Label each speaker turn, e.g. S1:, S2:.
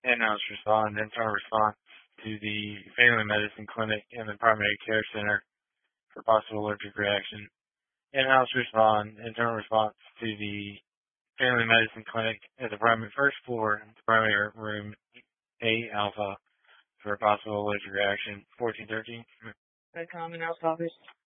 S1: in-house response, internal response to the family medicine clinic and the primary care center for possible allergic reaction. In-house response, internal response to the family medicine clinic at the first floor, the primary room A Alpha for a possible allergic reaction. 1413.
S2: The common house office.